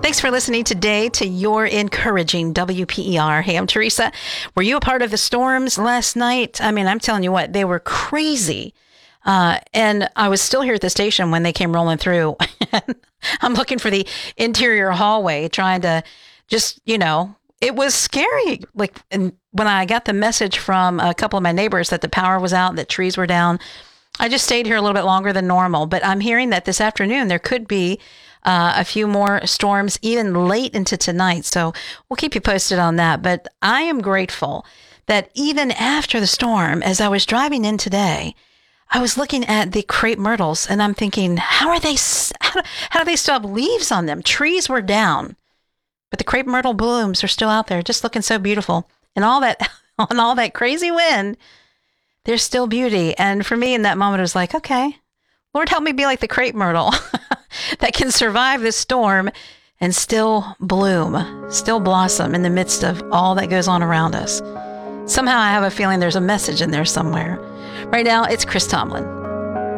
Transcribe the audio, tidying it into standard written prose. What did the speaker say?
Thanks for listening today to Your Encouraging WPER. Hey, I'm Teresa. Were you a part of the storms last night? I mean, I'm telling you what, they were crazy. And I was still here at the station when they came rolling through. I'm looking for the interior hallway, trying to just, it was scary. And when I got the message from a couple of my neighbors that the power was out, that trees were down, I just stayed here a little bit longer than normal. But I'm hearing that this afternoon there could be a few more storms even late into tonight. So we'll keep you posted on that. But I am grateful that even after the storm, as I was driving in today, I was looking at the crepe myrtles and I'm thinking, how do they still have leaves on them? Trees were down, but the crepe myrtle blooms are still out there, just looking so beautiful. And all that, on all that crazy wind, there's still beauty. And for me in that moment, it was like, okay, Lord, help me be like the crepe myrtle that can survive this storm and still bloom, still blossom in the midst of all that goes on around us. Somehow I have a feeling there's a message in there somewhere. Right now, it's Chris Tomlin.